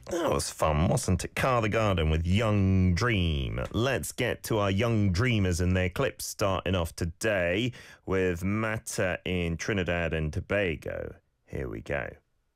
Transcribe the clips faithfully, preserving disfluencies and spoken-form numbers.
That was fun, wasn't it? Carl the Garden with Young Dream. Let's get to our young dreamers and their clips, starting off today with Mata in Trinidad and Tobago. Here we go.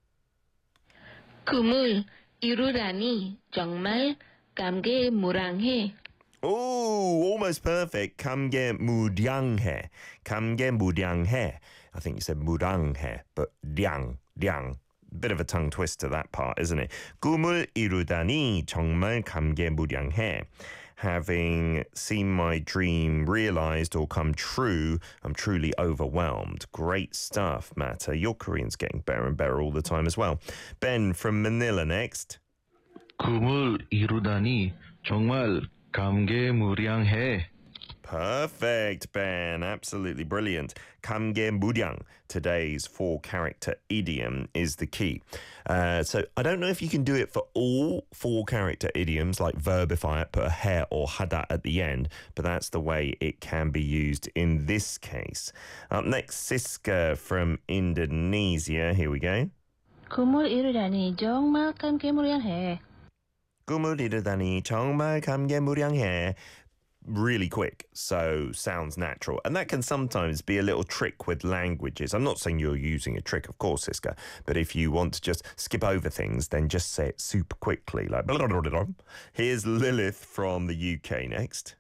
꿈을 이루다니 정말 감개무량해. Oh, almost perfect. 감개 무량해. 감개 무량해. I think you said 무량해, but 량, 량. Bit of a tongue twister, that part, isn't it? 꿈을 이루다니 정말 감개무량해. Having seen my dream realized or come true, I'm truly overwhelmed. Great stuff, Mata. Your Korean's getting better and better all the time as well. Ben from Manila next. 꿈을 이루다니 정말 감개무량해. Perfect, Ben. Absolutely brilliant. 감개무량, today's four-character idiom, is the key. Uh, so I don't know if you can do it for all four-character idioms, like verbify it, put a he or hada at the end, but that's the way it can be used in this case. Up next, Siska from Indonesia. Here we go. 꿈을 이루다니 정말 감개무량해. 꿈을 이루다니 정말 감개무량해. Really quick, so sounds natural. And that can sometimes be a little trick with languages. I'm not saying you're using a trick, of course, Siska, but if you want to just skip over things, then just say it super quickly, like blah, blah, blah, blah. Here's Lilith from the U K next.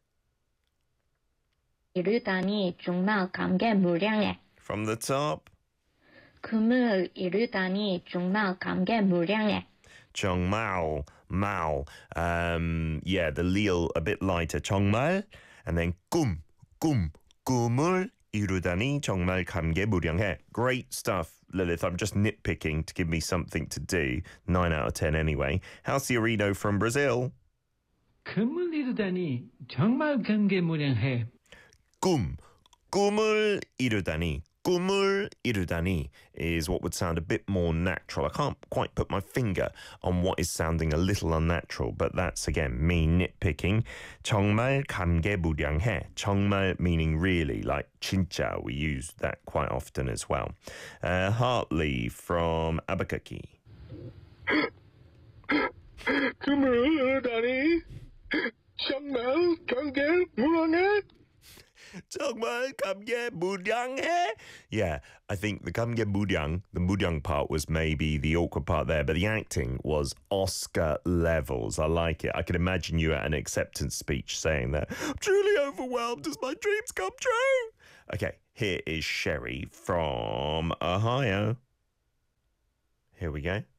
이루다니 정말 감개무량해. From the top. 꿈을 이루다니 정말 감개무량해. 정말, mal. Um, yeah, the leal a bit lighter. 정말, and then 꿈, 꿈, 꿈을 이루다니 정말 감개무량해. Great stuff, Lilith. I'm just nitpicking to give me something to do. Nine out of ten anyway. Halciorino from Brazil. 꿈을 이루다니 정말 감개무량해. 꿈, 꿈을 이루다니. 꿈을 이루다니 is what would sound a bit more natural. I can't quite put my finger on what is sounding a little unnatural, but that's, again, me nitpicking. 정말 감개무량해. 정말 meaning really, like 진짜. We use that quite often as well. Uh, Hartley from Albuquerque. 꿈을 이루다니 정말 감개무량해. 정말 감개무량해. Yeah, I think the 감개무량, the 무량 part was maybe the awkward part there, but the acting was Oscar levels. I like it. I can imagine you at an acceptance speech saying that. I'm truly overwhelmed as my dreams come true. Okay, here is Sherry from Ohio. Here we go.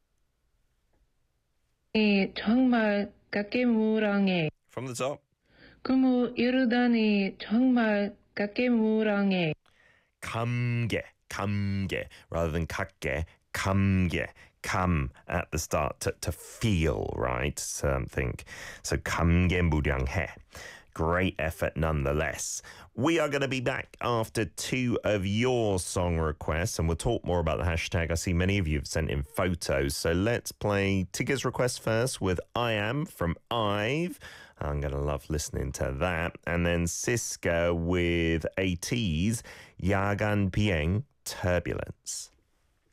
예, 정말 감개무량해. From the top. 꿈을 이루다니 정말 감개무량해. 감개, 감개, rather than 각개, 감개, 감 at the start, to, to feel, right, something. So 감개무량해. Great effort nonetheless. We are going to be back after two of your song requests, and we'll talk more about the hashtag. I see many of you have sent in photos, so let's play Tigger's request first with I Am from Ive. I'm going to love listening to that. And then Siska with AT's Yagan Pieng, Turbulence.